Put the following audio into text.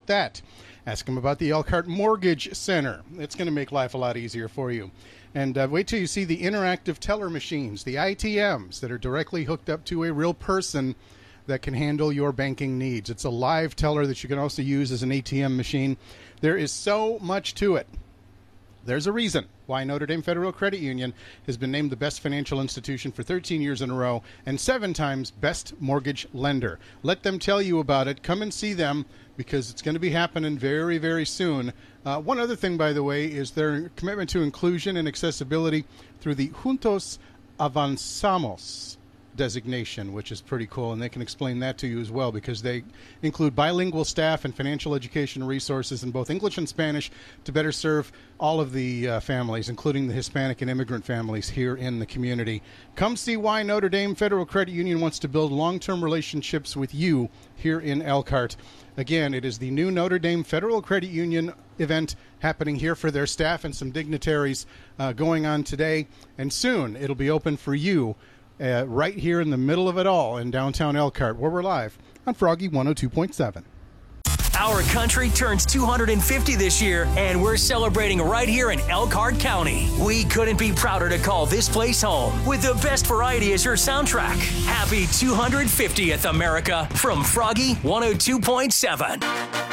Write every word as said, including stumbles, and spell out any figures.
that. Ask them about the Elkhart Mortgage Center. It's going to make life a lot easier for you. And uh, wait till you see the interactive teller machines, the I T Ms that are directly hooked up to a real person that can handle your banking needs. It's a live teller that you can also use as an A T M machine. There is so much to it. There's a reason why Notre Dame Federal Credit Union has been named the best financial institution for thirteen years in a row and seven times best mortgage lender. Let them tell you about it. Come and see them because it's going to be happening very, very soon. Uh, one other thing, by the way, is their commitment to inclusion and accessibility through the Juntos Avanzamos designation, which is pretty cool, and they can explain that to you as well because they include bilingual staff and financial education resources in both English and Spanish to better serve all of the uh, families, including the Hispanic and immigrant families here in the community. Come see why Notre Dame Federal Credit Union wants to build long-term relationships with you here in Elkhart. Again, it is the new Notre Dame Federal Credit Union event happening here for their staff and some dignitaries uh, going on today, and soon it'll be open for you Uh, right here in the middle of it all in downtown Elkhart, where we're live on Froggy one oh two point seven. Our country turns two hundred fifty this year, and we're celebrating right here in Elkhart County. We couldn't be prouder to call this place home with the best variety as your soundtrack. Happy two hundred fiftieth, America, from Froggy one oh two point seven.